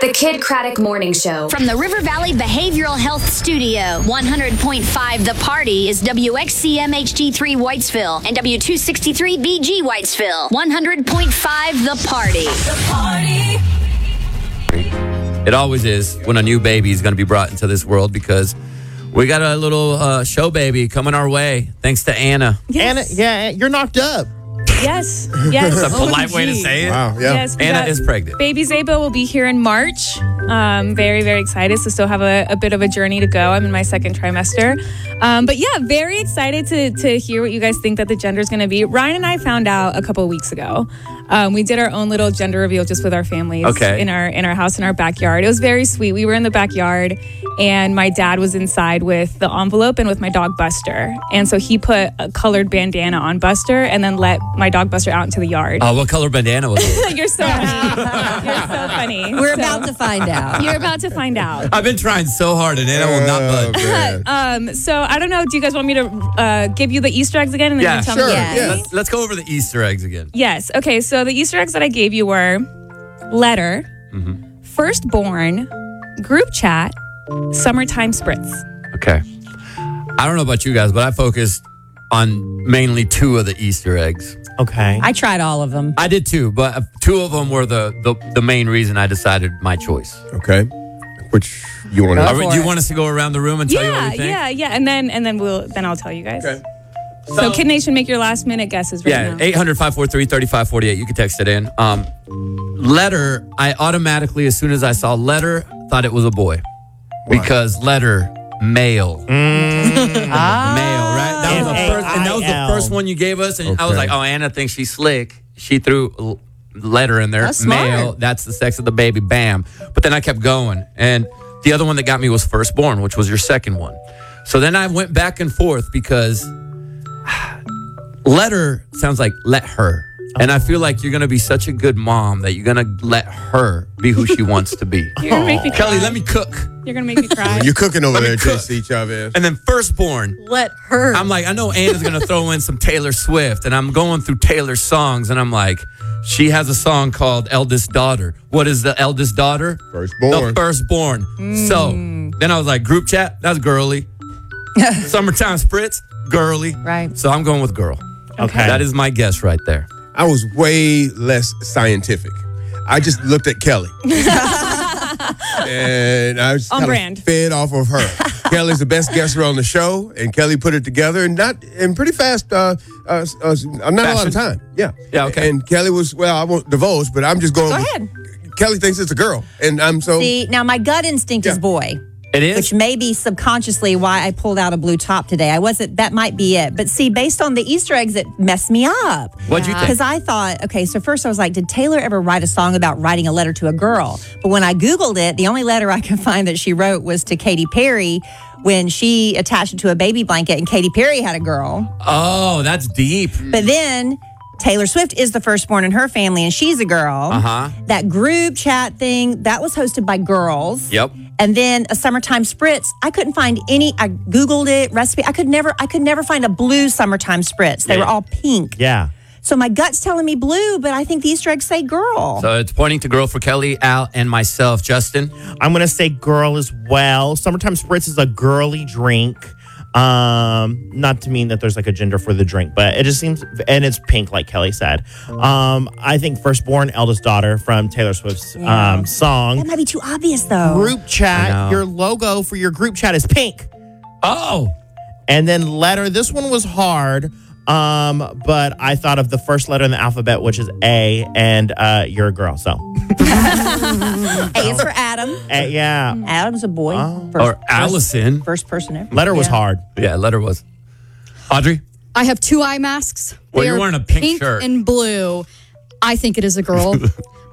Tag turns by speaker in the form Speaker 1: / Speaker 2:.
Speaker 1: The Kid Craddock Morning Show.
Speaker 2: From the River Valley Behavioral Health Studio, 100.5 The Party is WXCM HD3 Whitesville and W263BG Whitesville. 100.5 The Party.
Speaker 3: It always is when a new baby is going to be brought into this world because we got a little show baby coming our way. Thanks to Anna.
Speaker 4: Yes.
Speaker 5: Anna, yeah, you're knocked up.
Speaker 4: Yes. Yes.
Speaker 3: That's a polite way to say it.
Speaker 5: Wow, yeah.
Speaker 4: Yes, we
Speaker 3: Anna
Speaker 4: got-
Speaker 3: is pregnant.
Speaker 4: Baby Zabo will be here in March. Very, very excited. So still have a bit of a journey to go. I'm in my second trimester. But yeah, very excited to hear what you guys think that the gender is going to be. Ryan and I found out a couple of weeks ago. We did our own little gender reveal just with our families in our house, in our backyard. It was very sweet. We were in the backyard and my dad was inside with the envelope and with my dog Buster. And so he put a colored bandana on Buster and then let my dog Buster out into the yard.
Speaker 3: What color bandana was it?
Speaker 4: You're so funny. You're so funny.
Speaker 6: We're about to find out.
Speaker 4: You're about to find out.
Speaker 3: I've been trying so hard and Anna will not budge.
Speaker 4: So I don't know. Do you guys want me to give you the Easter eggs again? And then
Speaker 3: Yeah,
Speaker 4: you tell
Speaker 5: sure.
Speaker 4: me?
Speaker 6: Yes.
Speaker 5: Yeah.
Speaker 3: Let's go over the Easter eggs again.
Speaker 4: Yes. Okay. So the Easter eggs that I gave you were letter, firstborn, group chat, summertime spritz.
Speaker 3: Okay. I don't know about you guys, but I focused on mainly two of the Easter eggs.
Speaker 5: Okay.
Speaker 6: I tried all of them.
Speaker 3: I did too, but two of them were the main reason I decided my choice.
Speaker 5: Okay. Which you want
Speaker 6: Go
Speaker 5: to?
Speaker 6: for
Speaker 3: Do you
Speaker 6: it.
Speaker 3: want us to go around the room and tell you what we think?
Speaker 4: Yeah. And then I'll tell you guys.
Speaker 5: Okay.
Speaker 4: So Kid Nation, make your last minute guesses right
Speaker 3: Yeah,
Speaker 4: now.
Speaker 3: 800-543-3548. You can text it in. Letter, I automatically, as soon as I saw letter, thought it was a boy. Because letter, male. Male, right? That was the first, and that was the
Speaker 5: M-A-I-L.
Speaker 3: first one you gave us. And I was
Speaker 5: Okay.
Speaker 3: like, oh, Anna thinks she's slick. She threw letter in there.
Speaker 6: That's smart.
Speaker 3: Male, that's the sex of the baby. Bam. But then I kept going. And the other one that got me was firstborn, which was your second one. So then I went back and forth because letter sounds like let her. And I feel like you're going to be such a good mom that you're going to let her be who she wants to be.
Speaker 4: You're gonna make me cry.
Speaker 3: Kelly, let me cook.
Speaker 4: You're gonna make me cry.
Speaker 5: You're cooking over
Speaker 3: Let me
Speaker 5: there,
Speaker 3: cook.
Speaker 5: JC Chavez.
Speaker 3: And then firstborn.
Speaker 6: Let her.
Speaker 3: I'm like, I know Anna's going to throw in some Taylor Swift. And I'm going through Taylor's songs. And I'm like, she has a song called Eldest Daughter. What is the eldest daughter?
Speaker 5: Firstborn.
Speaker 3: The firstborn. So then I was like, group chat, that's girly. Summertime spritz, girly.
Speaker 6: Right.
Speaker 3: So I'm going with girl.
Speaker 5: Okay.
Speaker 3: That is my guess right there.
Speaker 5: I was way less scientific. I just looked at Kelly. And I was
Speaker 4: On
Speaker 5: kinda
Speaker 4: brand.
Speaker 5: fed off of her. Kelly's the best guesser on the show, and Kelly put it together and pretty fast. Not a lot of time. Yeah.
Speaker 3: Yeah, okay.
Speaker 5: And Kelly was, well, I won't divulge, but I'm just going.
Speaker 6: Go
Speaker 5: with-
Speaker 6: ahead.
Speaker 5: Kelly thinks it's a girl, and I'm so.
Speaker 6: See, now my gut instinct is
Speaker 5: Yeah.
Speaker 6: boy.
Speaker 3: It is?
Speaker 6: Which may be subconsciously why I pulled out a blue top today. That might be it. But see, based on the Easter eggs, it messed me up.
Speaker 3: What'd you think?
Speaker 6: Because I thought, okay, so first I was like, did Taylor ever write a song about writing a letter to a girl? But when I Googled it, the only letter I could find that she wrote was to Katy Perry when she attached it to a baby blanket and Katy Perry had a girl.
Speaker 3: Oh, that's deep.
Speaker 6: But then Taylor Swift is the firstborn in her family and she's a girl.
Speaker 3: Uh-huh.
Speaker 6: That group chat thing, that was hosted by girls.
Speaker 3: Yep.
Speaker 6: And then a summertime spritz. I couldn't find any. I Googled it, recipe. I could never find a blue summertime spritz. They were all pink.
Speaker 5: Yeah.
Speaker 6: So my gut's telling me blue, but I think the Easter eggs say girl.
Speaker 3: So it's pointing to girl for Kelly, Al, and myself. Justin?
Speaker 7: I'm going to say girl as well. Summertime Spritz is a girly drink. Not to mean that there's like a gender for the drink, but it just seems, and it's pink, like Kelly said. I think firstborn, eldest daughter from Taylor Swift's song.
Speaker 6: That might be too obvious, though.
Speaker 7: Group
Speaker 3: I know.
Speaker 7: chat, your logo for your group chat is pink.
Speaker 3: Oh.
Speaker 7: And then letter, this one was hard, but I thought of the first letter in the alphabet, which is A, and you're a girl, so.
Speaker 6: A is for Adam.
Speaker 7: Yeah.
Speaker 6: Adam's a boy.
Speaker 3: Or Allison.
Speaker 6: First person ever.
Speaker 7: Letter was
Speaker 6: Yeah.
Speaker 7: hard.
Speaker 3: Yeah, letter was. Audrey?
Speaker 8: I have two eye masks.
Speaker 3: Well,
Speaker 8: They
Speaker 3: you're
Speaker 8: are
Speaker 3: wearing a pink shirt.
Speaker 8: and blue. I think it is a girl.